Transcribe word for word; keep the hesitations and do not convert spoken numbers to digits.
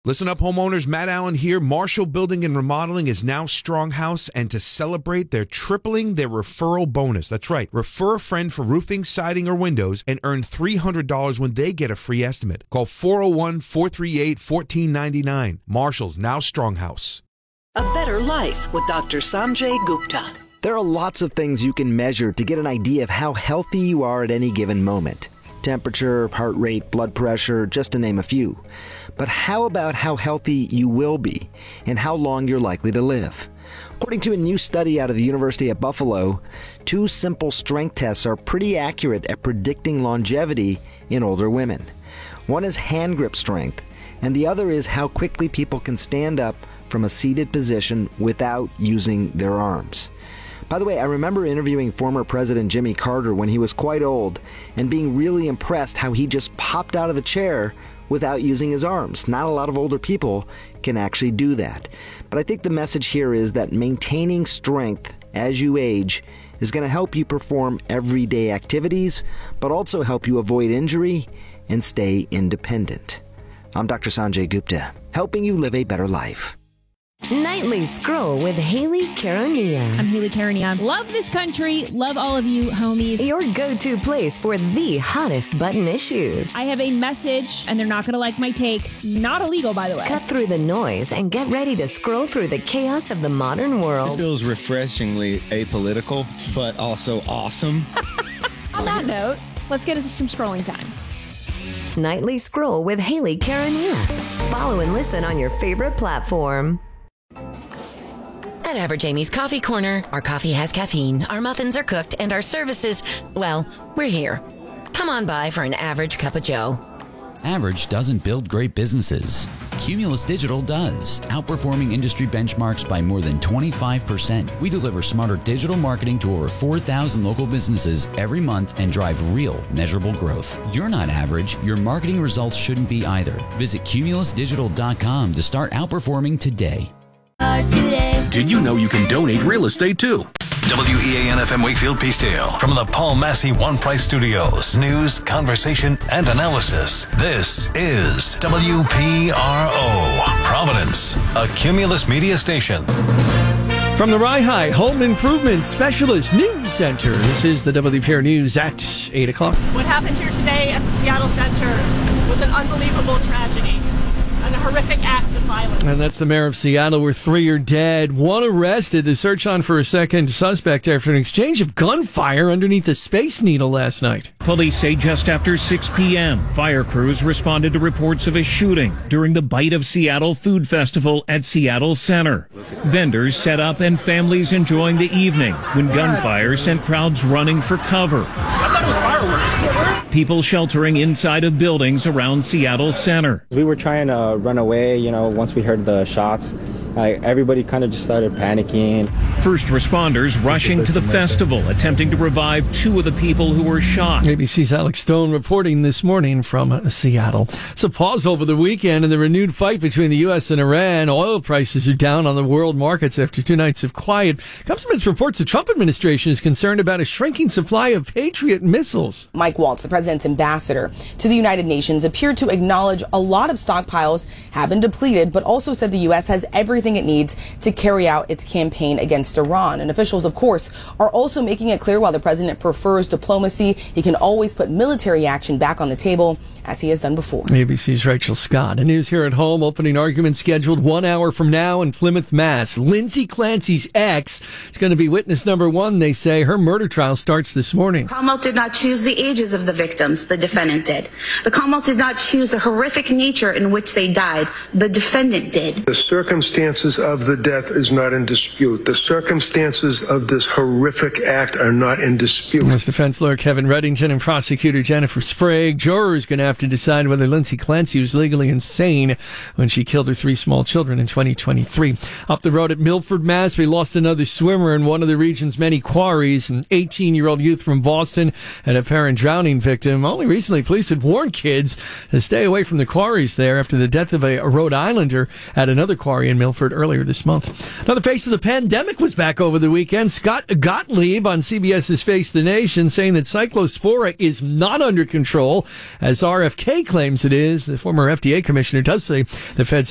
Listen up, homeowners. Matt Allen here. Marshall Building and Remodeling is now Stronghouse, and to celebrate, they're tripling their referral bonus. That's right. Refer a friend for roofing, siding, or windows and earn three hundred dollars when they get a free estimate. Call four oh one, four three eight, one four nine nine. Marshall's now Stronghouse. A Better Life with Doctor Sanjay Gupta. There are lots of things you can measure to get an idea of how healthy you are at any given moment. Temperature, heart rate, blood pressure, just to name a few. But how about how healthy you will be and how long you're likely to live? According to a new study out of the University at Buffalo, two simple strength tests are pretty accurate at predicting longevity in older women. One is hand grip strength, and the other is how quickly people can stand up from a seated position without using their arms. By the way, I remember interviewing former President Jimmy Carter when he was quite old and being really impressed how he just popped out of the chair without using his arms. Not a lot of older people can actually do that. But I think the message here is that maintaining strength as you age is going to help you perform everyday activities, but also help you avoid injury and stay independent. I'm Doctor Sanjay Gupta, helping you live a better life. Nightly Scroll with Haley Caronia. I'm Haley Caronia. Love this country. Love all of you, homies. Your go-to place for the hottest button issues. I have a message, and they're not going to like my take. Not illegal, by the way. Cut through the noise and get ready to scroll through the chaos of the modern world. This feels refreshingly apolitical, but also awesome. On that note, let's get into some scrolling time. Nightly Scroll with Haley Caronia. Follow and listen on your favorite platform. At Average Amy's Coffee Corner, our coffee has caffeine, our muffins are cooked, and our services, well, we're here. Come on by for an average cup of joe. Average doesn't build great businesses. Cumulus Digital does, outperforming industry benchmarks by more than twenty-five percent. We deliver smarter digital marketing to over four thousand local businesses every month and drive real, measurable growth. You're not average. Your marketing results shouldn't be either. Visit cumulus digital dot com to start outperforming today. Did you know you can donate real estate too? W E A N F M Wakefield Peacedale from the Paul Massey One Price Studios. News, conversation, and analysis. This is W P R O, Providence, a Cumulus media station. From the Rye Home Improvement Specialist News Center, this is the W P R News at eight o'clock. What happened here today at the Seattle Center was an unbelievable tragedy. A horrific act of violence. And that's the mayor of Seattle, where three are dead. One arrested. The search on for a second suspect after an exchange of gunfire underneath the Space Needle last night. Police say just after six p.m., fire crews responded to reports of a shooting during the Bite of Seattle Food Festival at Seattle Center. Vendors set up and families enjoying the evening when gunfire sent crowds running for cover. I thought it was fireworks. People sheltering inside of buildings around Seattle Center. We were trying to run away, you know, once we heard the shots. Like, everybody kind of just started panicking. First responders rushing to the festival, attempting to revive two of the people who were shot. A B C's Alex Stone reporting this morning from Seattle. So pause over the weekend in the renewed fight between the U S and Iran. Oil prices are down on the world markets after two nights of quiet. Comes amidst reports the Trump administration is concerned about a shrinking supply of Patriot missiles. Mike Waltz, the president's ambassador to the United Nations, appeared to acknowledge a lot of stockpiles have been depleted, but also said the U S has everything it needs to carry out its campaign against Iran. And officials, of course, are also making it clear while the president prefers diplomacy, he can always put military action back on the table, as he has done before. A B C's Rachel Scott. And news here at home, opening argument scheduled one hour from now in Plymouth, Mass. Lindsay Clancy's ex is going to be witness number one, they say. Her murder trial starts this morning. Commonwealth did not choose the ages of the victims, the defendant did. The Commonwealth did not choose the horrific nature in which they died, the defendant did. The circumstances of the death is not in dispute. The circumstances of this horrific act are not in dispute. As defense lawyer Kevin Reddington and prosecutor Jennifer Sprague, jurors going to have to decide whether Lindsay Clancy was legally insane when she killed her three small children in twenty twenty-three. Up the road at Milford, Mass, we lost another swimmer in one of the region's many quarries. An eighteen-year-old youth from Boston and a parent drowning victim. Only recently, police had warned kids to stay away from the quarries there after the death of a Rhode Islander at another quarry in Milford earlier this month. Another face of the pandemic was back over the weekend. Scott Gottlieb on CBS's Face the Nation saying that Cyclospora is not under control, as R F K claims it is. The former F D A commissioner does say the feds